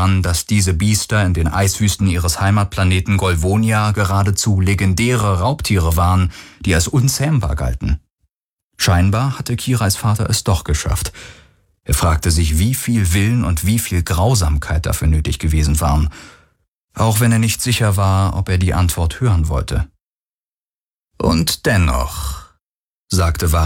dann, dass diese Biester in den Eiswüsten ihres Heimatplaneten Golvonia geradezu legendäre Raubtiere waren, die als unzähmbar galten. Scheinbar hatte Kirais Vater es doch geschafft. Er fragte sich, wie viel Willen und wie viel Grausamkeit dafür nötig gewesen waren, auch wenn er nicht sicher war, ob er die Antwort hören wollte. »Und dennoch«, sagte